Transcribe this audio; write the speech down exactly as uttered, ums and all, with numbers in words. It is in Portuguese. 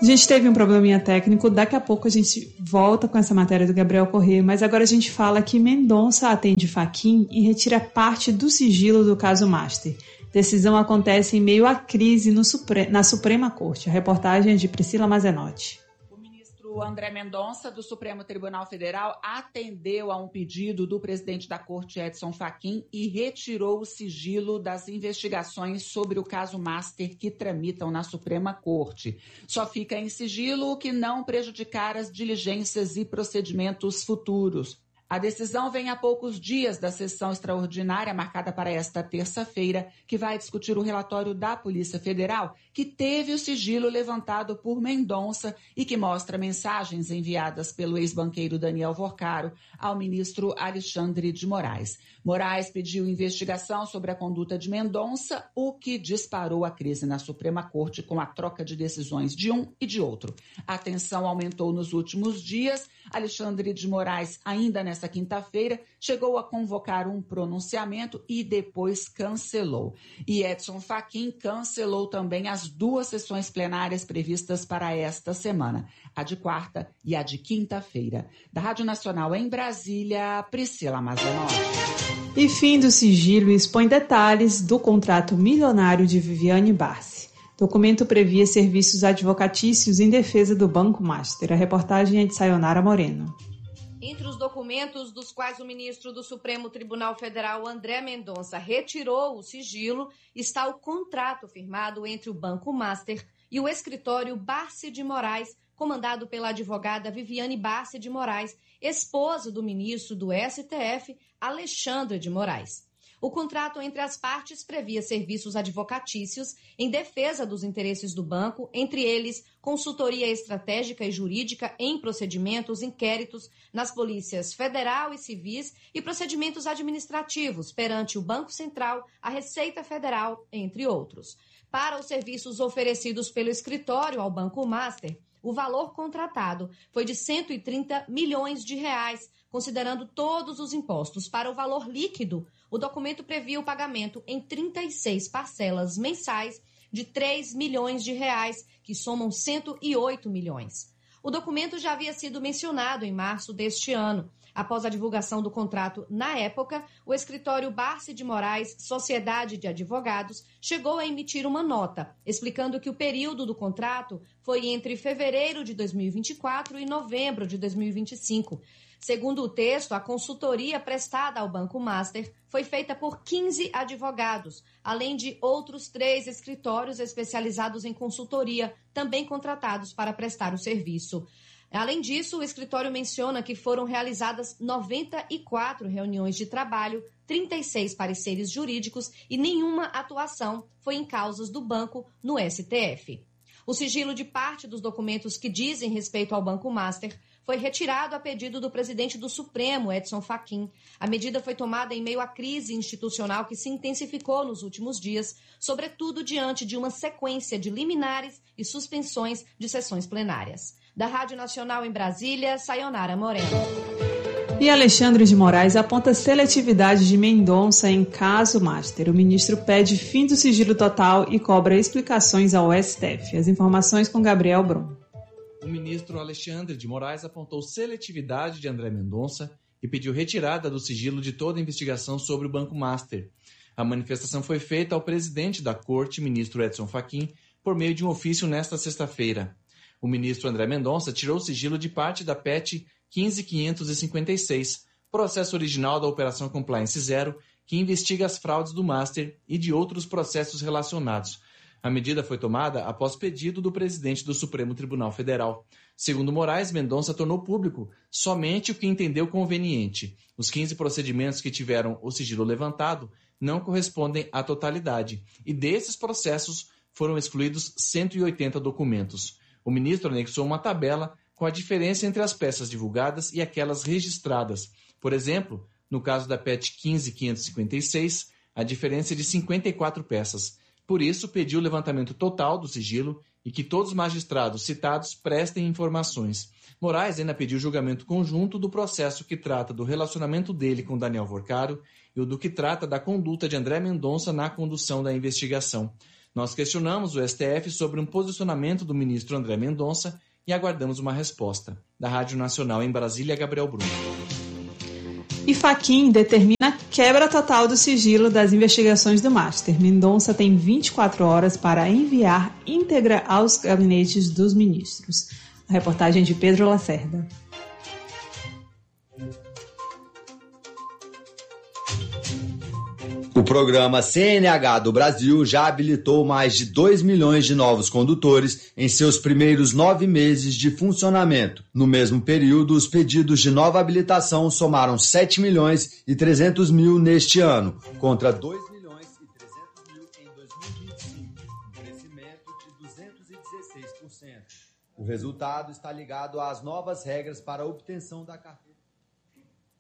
A gente teve um probleminha técnico, daqui a pouco a gente volta com essa matéria do Gabriel Corrêa, mas agora a gente fala que Mendonça atende Fachin e retira parte do sigilo do caso Master. Decisão acontece em meio à crise no Supre- na Suprema Corte. A reportagem é de Priscila Mazenotti. O André Mendonça, do Supremo Tribunal Federal, atendeu a um pedido do presidente da Corte, Edson Fachin, e retirou o sigilo das investigações sobre o caso Master que tramitam na Suprema Corte. Só fica em sigilo o que não prejudicar as diligências e procedimentos futuros. A decisão vem a poucos dias da sessão extraordinária marcada para esta terça-feira, que vai discutir o relatório da Polícia Federal, que teve o sigilo levantado por Mendonça e que mostra mensagens enviadas pelo ex-banqueiro Daniel Vorcaro ao ministro Alexandre de Moraes. Moraes pediu investigação sobre a conduta de Mendonça, o que disparou a crise na Suprema Corte com a troca de decisões de um e de outro. A tensão aumentou nos últimos dias. Alexandre de Moraes, ainda nesta quinta-feira, chegou a convocar um pronunciamento e depois cancelou. E Edson Fachin cancelou também as duas sessões plenárias previstas para esta semana, a de quarta e a de quinta-feira. Da Rádio Nacional em Brasília, Priscila Mazenotti. E fim do sigilo expõe detalhes do contrato milionário de Viviane Barsi. Documento previa serviços advocatícios em defesa do Banco Master. A reportagem é de Sayonara Moreno. Entre os documentos dos quais o ministro do Supremo Tribunal Federal, André Mendonça, retirou o sigilo, está o contrato firmado entre o Banco Master e o escritório Barsi de Moraes, comandado pela advogada Viviane Barsi de Moraes, esposa do ministro do S T F, Alexandre de Moraes. O contrato entre as partes previa serviços advocatícios em defesa dos interesses do banco, entre eles consultoria estratégica e jurídica em procedimentos, inquéritos nas polícias federal e civis e procedimentos administrativos perante o Banco Central, a Receita Federal, entre outros. Para os serviços oferecidos pelo escritório ao Banco Master, o valor contratado foi de cento e trinta milhões de reais, considerando todos os impostos. Para o valor líquido, o documento previa o pagamento em trinta e seis parcelas mensais de três milhões de reais, que somam cento e oito milhões. O documento já havia sido mencionado em março deste ano. Após a divulgação do contrato, na época, o escritório Barsi de Moraes, Sociedade de Advogados, chegou a emitir uma nota, explicando que o período do contrato foi entre fevereiro de dois mil e vinte e quatro e novembro de dois mil e vinte e cinco. Segundo o texto, a consultoria prestada ao Banco Master foi feita por quinze advogados, além de outros três escritórios especializados em consultoria, também contratados para prestar o serviço. Além disso, o escritório menciona que foram realizadas noventa e quatro reuniões de trabalho, trinta e seis pareceres jurídicos e nenhuma atuação foi em causas do banco no S T F. O sigilo de parte dos documentos que dizem respeito ao Banco Master foi retirado a pedido do presidente do Supremo, Edson Fachin. A medida foi tomada em meio à crise institucional que se intensificou nos últimos dias, sobretudo diante de uma sequência de liminares e suspensões de sessões plenárias. Da Rádio Nacional em Brasília, Sayonara Moreno. E Alexandre de Moraes aponta seletividade de Mendonça em caso Master. O ministro pede fim do sigilo total e cobra explicações ao S T F. As informações com Gabriel Brum. O ministro Alexandre de Moraes apontou seletividade de André Mendonça e pediu retirada do sigilo de toda a investigação sobre o Banco Master. A manifestação foi feita ao presidente da Corte, ministro Edson Fachin, por meio de um ofício nesta sexta-feira. O ministro André Mendonça tirou o sigilo de parte da P E T quinze mil quinhentos e cinquenta e seis, processo original da Operação Compliance Zero, que investiga as fraudes do Master e de outros processos relacionados. A medida foi tomada após pedido do presidente do Supremo Tribunal Federal. Segundo Moraes, Mendonça tornou público somente o que entendeu conveniente. Os quinze procedimentos que tiveram o sigilo levantado não correspondem à totalidade, e desses processos foram excluídos cento e oitenta documentos. O ministro anexou uma tabela com a diferença entre as peças divulgadas e aquelas registradas. Por exemplo, no caso da P E T quinze mil quinhentos e cinquenta e seis, a diferença é de cinquenta e quatro peças. Por isso, pediu o levantamento total do sigilo e que todos os magistrados citados prestem informações. Moraes ainda pediu julgamento conjunto do processo que trata do relacionamento dele com Daniel Vorcaro e o do que trata da conduta de André Mendonça na condução da investigação. Nós questionamos o S T F sobre um posicionamento do ministro André Mendonça e aguardamos uma resposta. Da Rádio Nacional em Brasília, Gabriel Bruno. E Fachin determina a quebra total do sigilo das investigações do Master. Mendonça tem vinte e quatro horas para enviar íntegra aos gabinetes dos ministros. A reportagem de Pedro Lacerda. O programa C N H do Brasil já habilitou mais de dois milhões de novos condutores em seus primeiros nove meses de funcionamento. No mesmo período, os pedidos de nova habilitação somaram sete milhões e trezentos mil neste ano, contra dois milhões e trezentos mil em dois mil e vinte e cinco, um crescimento de duzentos e dezesseis por cento. O resultado está ligado às novas regras para a obtenção da carteira.